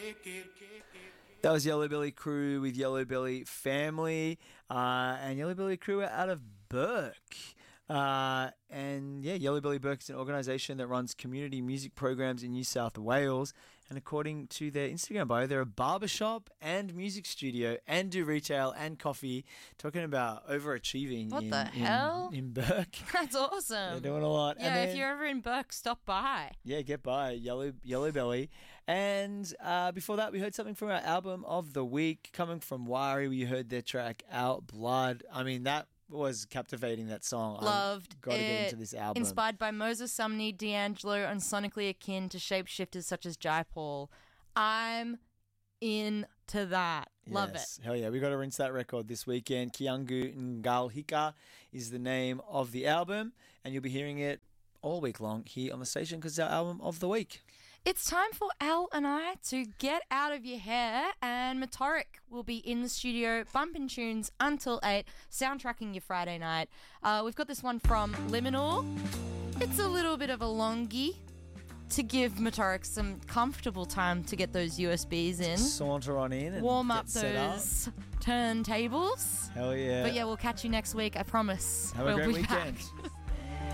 That was Yellow Belly Crew with Yellow Belly Family, and Yellow Belly Crew are out of Burke. Yellow Belly Burke is an organisation that runs community music programs in New South Wales. And according to their Instagram bio, they're a barbershop and music studio and do retail and coffee. Talking about overachieving in Burke. That's awesome. They're doing a lot. Yeah, if you're ever in Burke, stop by. Yeah, get by. Yellow Belly. And before that, we heard something from our album of the week coming from Wari. We heard their track Out Blood. I mean, that was captivating, that song. Loved Got to get into this album. Inspired by Moses Sumney, D'Angelo, and sonically akin to shapeshifters such as Jai Paul. I'm into that. Love it. Hell yeah. We got to rinse that record this weekend. Kiangu Ngalhika is the name of the album, and you'll be hearing it all week long here on the station because it's our album of the week. It's time for Al and I to get out of your hair, and Motoric will be in the studio bumping tunes until 8, soundtracking your Friday night. We've got this one from Liminal. It's a little bit of a longie to give Motoric some comfortable time to get those USBs in. Saunter on in and warm up those turntables. Hell yeah. But yeah, we'll catch you next week, I promise. Have a great weekend.